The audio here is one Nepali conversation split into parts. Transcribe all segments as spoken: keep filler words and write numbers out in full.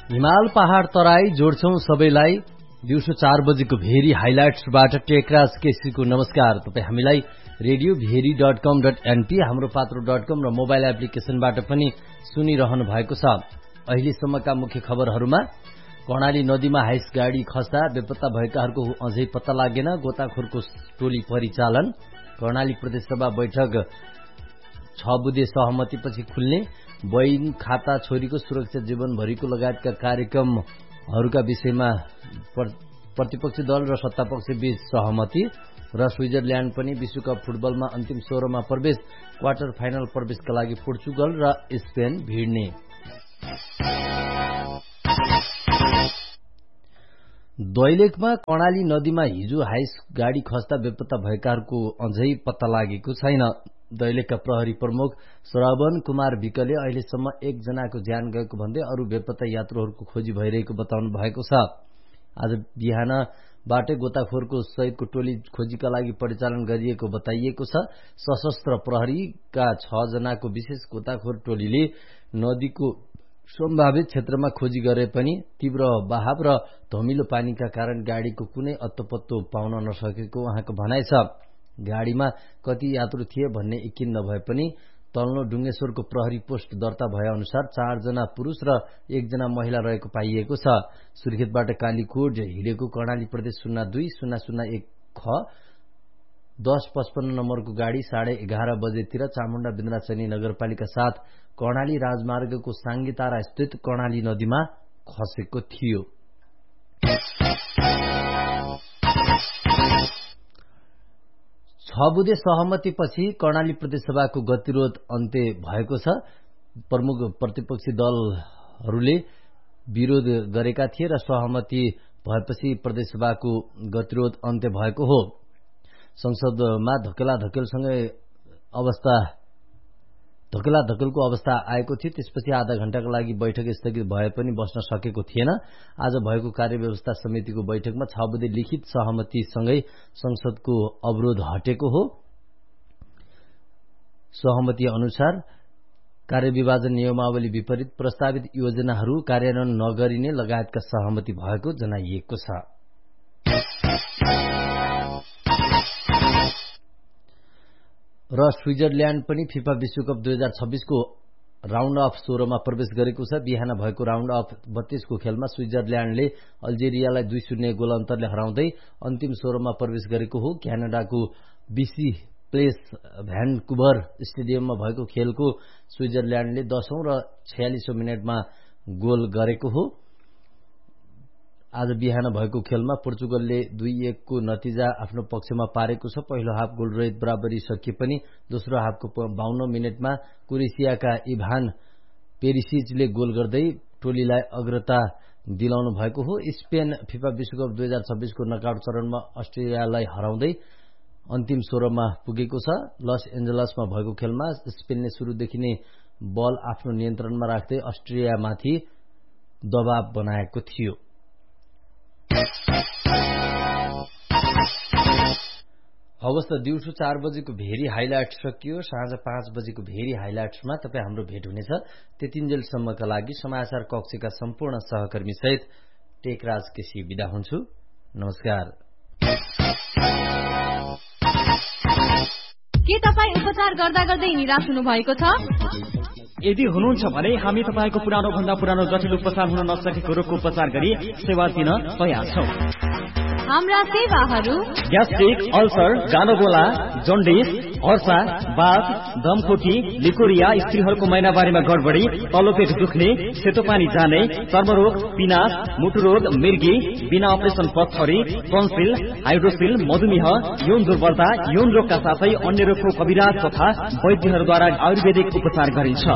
हिमाल पहाड़ तराई जोड्छौं सबैलाई। दिउँसो चार बजेको भेरी हाइलाइट्सबाट टेकराज केसीको नमस्कार। तपाईँ हामीलाई रेडियो भेरी डट कम डट एनपी, हाम्रो पात्रो डट कम र मोबाइल एप्लिकेशनबाट पनि सुनिरहनु भएको छ। अहिलेसम्मका मुख्य खबरहरूमा कर्णाली नदीमा हाइस गाडी खस्दा बेपत्ता भएकाहरूको अझै पत्ता लागेन, गोताखोरको टोली परिचालन। कर्णाली प्रदेशसभा बैठक छ बुधे सहमतिपछि खुल्ने, बैन खाता छोरीको सुरक्षा जीवनभरिको लगायतका कार्यक्रमहरूका विषयमा प्रतिपक्षी दल र सत्तापक्ष बीच सहमति। र स्विजरल्याण्ड पनि विश्वकप फुटबलमा अन्तिम सोह्रमा प्रवेश, क्वार्टर फाइनल प्रवेशका लागि पोर्चुगल र स्पेन भिड्ने। दैलेखमा कर्णाली नदीमा हिजो हाइस गाडी खस्दा बेपत्ता भएकाहरूको अझै पत्ता लागेको छैन। दैलेखका प्रहरी प्रमुख श्रवण कुमार विकले अहिलेसम्म एकजनाको ज्यान गएको भन्दै अरू बेपत्ता यात्रुहरूको खोजी भइरहेको बताउनु भएको छ। आज बिहानबाटै गोताखोरको सहितको टोली खोजीका लागि परिचालन गरिएको बताइएको छ। सशस्त्र प्रहरीका छ जनाको विशेष गोताखोर टोलीले नदीको सम्भावित क्षेत्रमा खोजी गरे पनि तीव्र बहाव र धमिलो पानीका कारण गाडीको कुनै अत्तोपत्तो पाउन नसकेको उहाँको भनाइ छ। गाडीमा कति यात्रु थिए भन्ने यकिन नभए पनि तल्लो डुङ्गेश्वरको प्रहरी पोस्ट दर्ता भए अनुसार चारजना पुरूष र एकजना महिला रहेको पाइएको छ। सुर्खेतबाट कालीकोट हिलेको कर्णाली प्रदेश शून्य दुई शून्य शून्य एक ख दस पचपन्न नम्बरको गाडी साढे एघार बजेतिर चामुण्डा बिन्द्राचनी नगरपालिका साथ कर्णाली राजमार्गको साङ्गीतारा स्थित कर्णाली नदीमा खसेको थियो। छ बुधे सहमतिपछि कर्णाली प्रदेशसभाको गतिरोध अन्त्य भएको छ। प्रमुख प्रतिपक्षी दलहरूले विरोध गरेका थिए र सहमति भएपछि प्रदेशसभाको गतिरोध अन्त्य भएको हो। संसदमा धकेला धकेलसँगै अवस्था धकेला धकेलको अवस्था आएको थियो। त्यसपछि आधा घण्टाका लागि बैठक स्थगित भए पनि बस्न सकेको थिएन। आज भएको कार्यव्यवस्था समितिको बैठकमा छ बुधे लिखित सहमतिसँगै संसदको अवरोध हटेको हो। सहमति अनुसार कार्यविभाजन नियमावली विपरीत प्रस्तावित योजनाहरू कार्यान्वयन नगरिने लगायतका सहमति भएको जनाइएको छ। र स्विजरल्याण्ड पनि फिफा विश्वकप दुई हजार छब्बीसको राउण्ड अफ सोह्रमा प्रवेश गरेको छ। बिहान भएको राउण्ड अफ बत्तीसको खेलमा स्विजरल्याण्डले अल्जेरियालाई दुई शून्य गोल अन्तरले हराउँदै अन्तिम सोह्रमा प्रवेश गरेको हो। क्यानाडाको बीसी प्लेस भ्यानकुभर स्टेडियममा भएको खेलको स्विजरल्याण्डले दशौं र छयालिसौं मिनटमा गोल गरेको हो। आज बिहान भएको खेलमा पोर्चुगलले दुई एकको नतिजा आफ्नो पक्षमा पारेको छ। पहिलो हाफ गोलरहित बराबरी सकिए पनि दोस्रो हाफको बाउन्न मिनटमा क्रोएसियाका इभान पेरिसिचले गोल गर्दै टोलीलाई अग्रता दिलाउनु भएको हो। स्पेन फिफा विश्वकप दुई हजार छब्बीसको नकआउट चरणमा अस्ट्रेलियालाई हराउँदै अन्तिम सोह्रमा पुगेको छ। लस एन्जलसमा भएको खेलमा स्पेनले सुरुदेखि नै बल आफ्नो नियन्त्रणमा राख्दै अस्ट्रेलियामाथि दबाव बनाएको थियो। अवस्था दिउँसो चार बजेको भेरी हाइलाइट सकियो। साँझ पाँच बजेको भेरी हाइलाइट्समा तपाईँ हाम्रो भेट हुनेछ। त्यतिन्जेलसम्मका लागि समाचार कक्षका सम्पूर्ण सहकर्मी सहित टेकराज केसी बिदा हुन्छु। नमस्कार। के तपाईँ उपचार गर्दा गर्दै निराश हुनु भएको छ? यदि हुनुहुन्छ भने हामी तपाईँको पुरानो भन्दा पुरानो जटिल उपचार हुन नसकेको रोगको उपचार गरी सेवा दिन तयार छौं। हाम्रा सेवाहरू ग्यास्ट्रिक, अल्सर, गानोगोला, जन्डिस, हर्सा, बाथ, दमखोटी, लिकोरिया, स्त्रीहरूको महिनावारीमा गडबडी, तल्लो पेट दुख्ने, सेतो पानी जाने, चर्मरोग, पिनास, मुटुरोग, मिर्गी, बिना अपरेसन पत्थरी, टन्सिल, हाइड्रोसिल, मधुमेह, यौन दुर्बलता, यौन रोगका साथै अन्य रोगको कविराज तथा वैद्यहरूद्वारा आयुर्वेदिक उपचार गरिन्छ।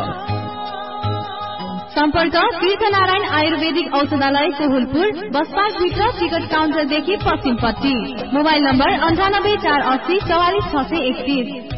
सम्पर्क तीर्थनारायण आयुर्वेदिक औषधालय कोहुलपुर, बसपास भित्र टिकट काउन्टरदेखि पश्चिमपट्टि। मोबाइल नम्बर अन्ठानब्बे चार अस्सी चौवालिस छ सय एकतीस।